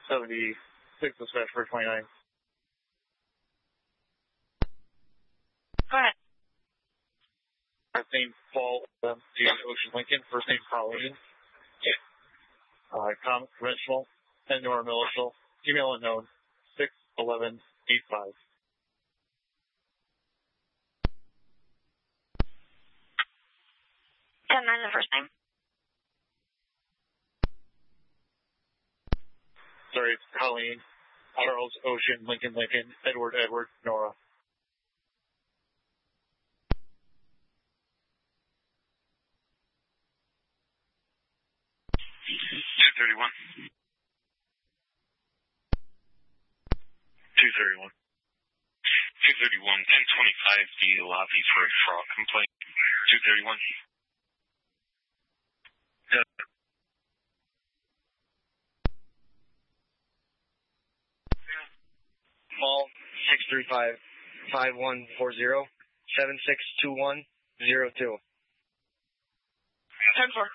76 dispatch for 29. Go ahead. Last name Paul, Ocean Lincoln. First name Colleen. Conventional and Nora Militia. Female unknown. 61185. The first name. Sorry, it's Colleen. Charles, Ocean, Lincoln, Edward, Nora. $231. $231. 1025 the lobby for a fraud complaint. 231. Call 635-5140-762102. 10-4.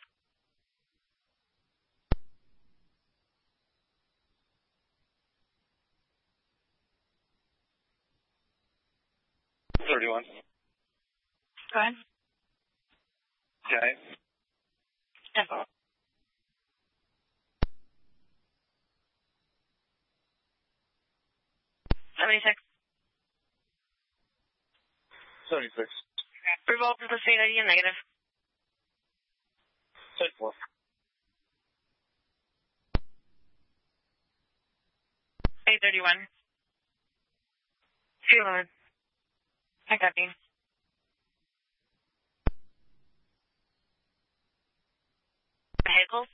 $31. Go ahead. Okay. 10-4. 76. 76. Revolve to the state ID and negative. 10-4. 831. 211. I copy. Vehicle.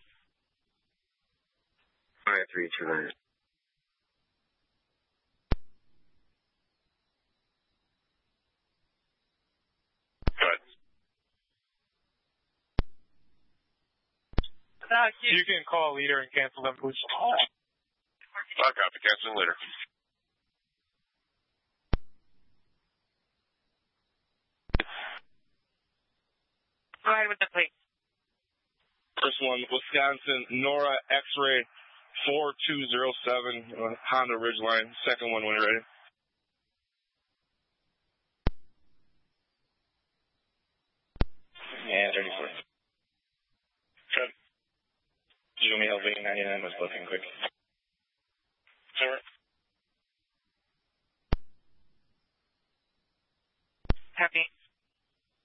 Alright, 329. You can call a leader and cancel them, please. I'll copy. Cancel later. Go ahead with the plate. First one, Wisconsin, Nora X-Ray 4207, Honda Ridgeline. Second one when you're ready. And 34. You want me helping 99 was looking quick.